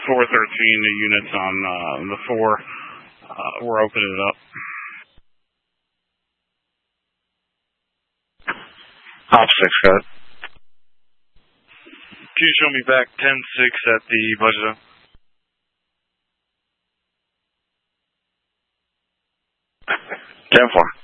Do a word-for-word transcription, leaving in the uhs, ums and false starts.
four thirteen, the units on uh, the four, uh, we're opening it up. Op six, go ahead. Can you show me back ten six at the budget zone? ten four.